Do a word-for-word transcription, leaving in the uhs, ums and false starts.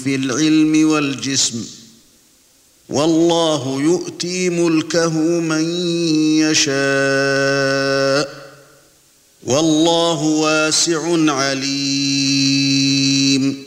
في العلم والجسم والله يؤتي ملكه من يشاء والله واسع عليم